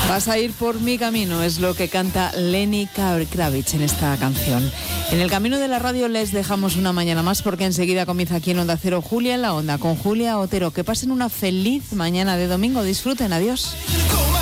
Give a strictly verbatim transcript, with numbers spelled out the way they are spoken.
Vas a ir por mi camino, es lo que canta Lenny Kravitz en esta canción. En el camino de la radio les dejamos una mañana más porque enseguida comienza aquí en Onda Cero Julia en la Onda con Julia Otero. Que pasen una feliz mañana de domingo, disfruten, adiós.